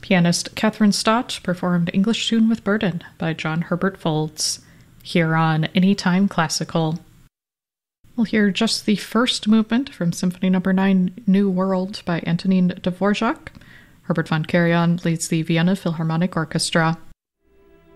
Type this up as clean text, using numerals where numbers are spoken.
Pianist Catherine Stott performed English Tune with Burden by John Herbert Folds, here on Anytime Classical. We'll hear just the first movement from Symphony No. 9, New World by Antonin Dvorak. Herbert von Karajan leads the Vienna Philharmonic Orchestra.